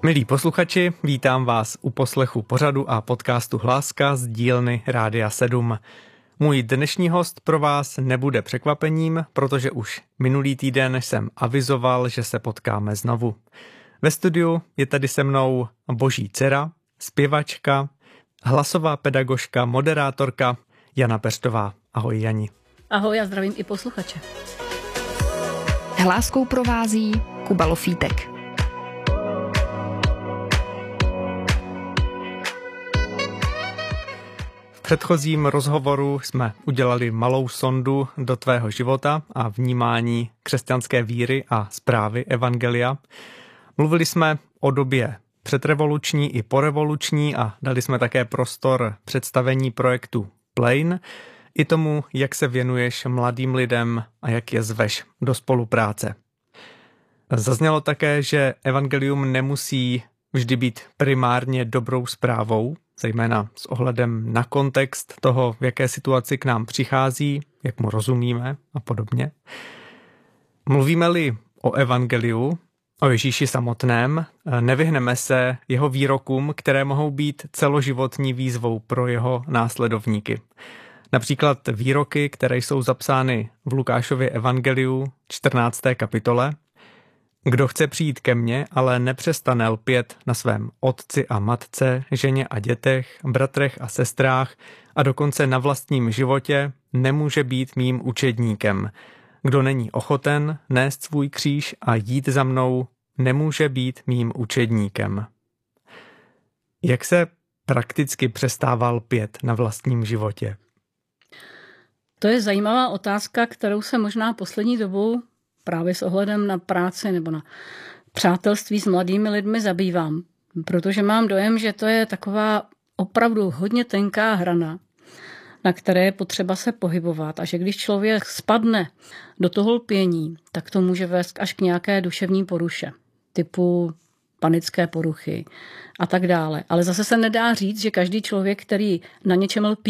Milí posluchači, vítám vás u poslechu pořadu a podcastu Hláska z dílny Rádia 7. Můj dnešní host pro vás nebude překvapením, protože už minulý týden jsem avizoval, že se potkáme znovu. Ve studiu je tady se mnou boží dcera, zpěvačka, hlasová pedagožka, moderátorka Jana Peřtová. Ahoj Jani. Ahoj, já zdravím i posluchače. Hláskou provází Kuba Lofítek. V předchozím rozhovoru jsme udělali malou sondu do tvého života a vnímání křesťanské víry a zprávy evangelia. Mluvili jsme o době předrevoluční i porevoluční a dali jsme také prostor představení projektu Plain i tomu, jak se věnuješ mladým lidem a jak je zveš do spolupráce. Zaznělo také, že evangelium nemusí vždy být primárně dobrou zprávou, zejména s ohledem na kontext toho, v jaké situaci k nám přichází, jak mu rozumíme a podobně. Mluvíme-li o evangeliu, o Ježíši samotném, nevyhneme se jeho výrokům, které mohou být celoživotní výzvou pro jeho následovníky. Například výroky, které jsou zapsány v Lukášově evangeliu 14. kapitole. Kdo chce přijít ke mně, ale nepřestane lpět na svém otci a matce, ženě a dětech, bratrech a sestrách a dokonce na vlastním životě, nemůže být mým učedníkem. Kdo není ochoten nést svůj kříž a jít za mnou, nemůže být mým učedníkem. Jak se prakticky přestává lpět na vlastním životě? To je zajímavá otázka, kterou se možná poslední dobou právě s ohledem na práci nebo na přátelství s mladými lidmi zabývám. Protože mám dojem, že to je taková opravdu hodně tenká hrana, na které je potřeba se pohybovat a že když člověk spadne do toho lpění, tak to může vést až k nějaké duševní poruše, typu panické poruchy a tak dále. Ale zase se nedá říct, že každý člověk, který na něčem lpí,